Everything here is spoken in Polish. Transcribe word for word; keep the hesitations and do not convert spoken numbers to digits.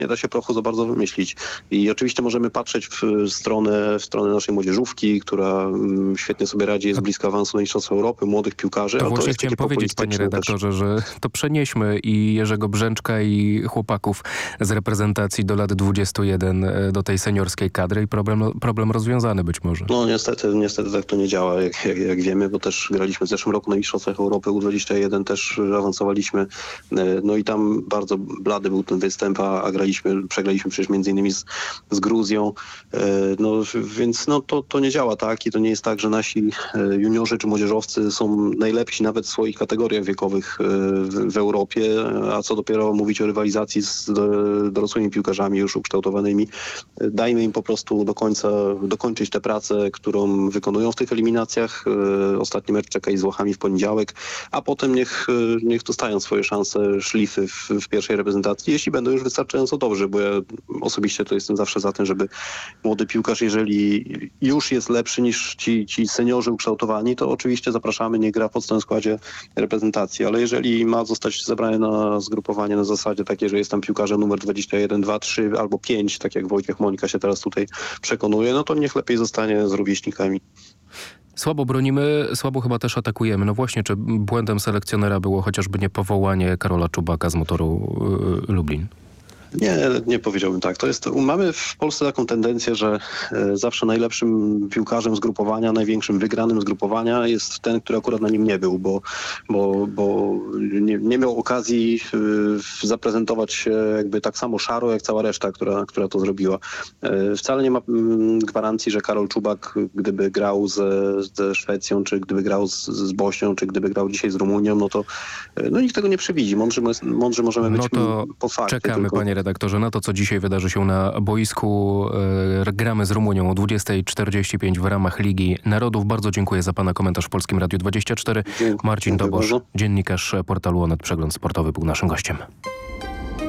nie da się prochu za bardzo wymyślić. I oczywiście możemy patrzeć w stronę, w stronę naszej młodzieżówki, która mm, świetnie sobie radzi, jest blisko awansu na Mistrzostwa Europy, młodych piłkarzy. To ale właśnie to jest chciałem takie powiedzieć, panie populistyczne redaktorze, też. że to przenieśmy i Jerzego Brzęczka i chłopaków z reprezentacji do lat dwudziestu jeden do tej seniorskiej kadry i problem, problem rozwiązany być może. No niestety, niestety tak to nie działa, jak, jak, jak wiemy, bo też graliśmy w zeszłym roku na Mistrzostwach Europy U dwadzieścia jeden, też awansowaliśmy. No i tam bardzo blady był ten występ, a, a graliśmy, przegraliśmy przecież między innymi z, z Gruzją. No więc no, to, to nie działa tak i to nie jest tak, że nasi juniorzy czy młodzieżowcy są najlepsi nawet w swoich kategoriach wiekowych w, w Europie, a co dopiero mówić o rywalizacji z dorosłymi piłkarzami już ukształtowanymi. Dajmy im po prostu do końca dokończyć tę pracę, którą wykonują w tych eliminacjach. Ostatni mecz czeka ich z Włochami w poniedziałek, a potem niech, niech dostają swoje szanse, szlify w, w pierwszej reprezentacji, jeśli będą już wystarczająco dobrzy, bo ja osobiście to jestem zawsze za tym, żeby młody piłkarz, jeżeli już jest lepszy niż ci, ci seniorzy ukształtowani, to oczywiście zapraszamy, nie gra w podstawowym składzie reprezentacji, ale jeżeli ma zostać zebrany na zgrupowanie na zasadzie takiej, że jest tam piłkarze numer dwadzieścia jeden, dwa, trzy albo pięć, tak jak Wojciech Monika się teraz tutaj przekonuje, no to niech lepiej zostanie z rówieśnikami. Słabo bronimy, słabo chyba też atakujemy. No właśnie, czy błędem selekcjonera było chociażby niepowołanie Karola Czubaka z Motoru yy, Lublin? Nie, nie powiedziałbym tak. To jest, mamy w Polsce taką tendencję, że e, zawsze najlepszym piłkarzem zgrupowania, największym wygranym zgrupowania jest ten, który akurat na nim nie był, bo, bo, bo nie, nie miał okazji e, zaprezentować się jakby tak samo szaro, jak cała reszta, która, która to zrobiła. E, wcale nie ma m, gwarancji, że Karol Czubak, gdyby grał ze, ze Szwecją, czy gdyby grał z, z Bośnią, czy gdyby grał dzisiaj z Rumunią, no to e, no nikt tego nie przewidzi. Mądrzy, mądrzy możemy być no to po fakcie. Czekamy, tylko. panie redaktorze, na to, co dzisiaj wydarzy się na boisku. E, gramy z Rumunią o dwudziesta czterdzieści pięć w ramach Ligi Narodów. Bardzo dziękuję za pana komentarz w Polskim Radiu dwadzieścia cztery. Dziękuję. Marcin Dziękuję Dobosz, bardzo. dziennikarz portalu Onet Przegląd Sportowy, był naszym gościem.